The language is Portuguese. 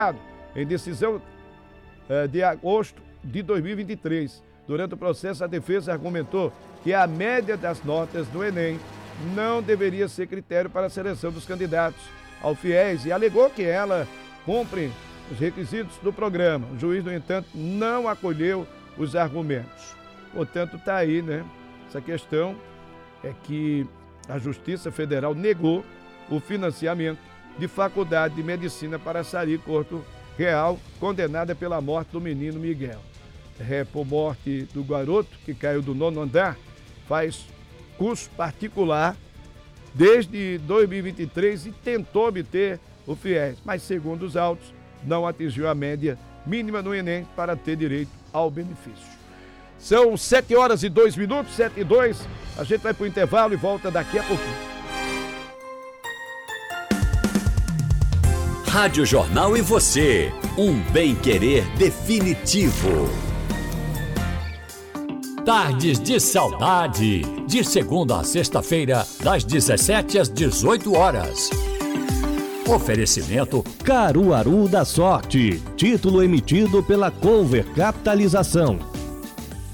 em decisão de agosto de 2023. Durante o processo, a defesa argumentou que a média das notas do Enem não deveria ser critério para a seleção dos candidatos ao FIES e alegou que ela cumpre os requisitos do programa. O juiz, no entanto, não acolheu os argumentos. Portanto, está aí, né? Essa questão é que a Justiça Federal negou o financiamento de faculdade de medicina para Sari Couto Real, condenada pela morte do menino Miguel. Por morte do garoto, que caiu do 9º andar, faz curso particular desde 2023 e tentou obter o FIES, mas segundo os autos, não atingiu a média mínima no Enem para ter direito ao benefício. São 7h02, 7h02, a gente vai para o intervalo e volta daqui a pouquinho. Rádio Jornal e você, um bem-querer definitivo. Tardes de Saudade, de segunda a sexta-feira, das 17 às 18 horas. Oferecimento Caruaru da Sorte, título emitido pela Cover Capitalização.